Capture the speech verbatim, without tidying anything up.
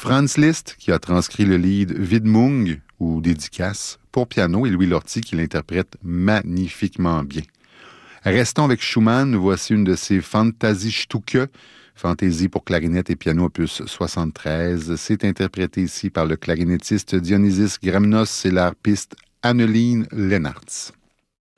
Franz Liszt, qui a transcrit le lied Widmung, ou dédicace, pour piano, et Louis Lortie, qui l'interprète magnifiquement bien. Restons avec Schumann, voici une de ses Fantasiestücke, Fantaisie pour clarinette et piano opus soixante-treize. C'est interprété ici par le clarinettiste Dionysis Gramnos et l'harpiste Anneline Lennartz.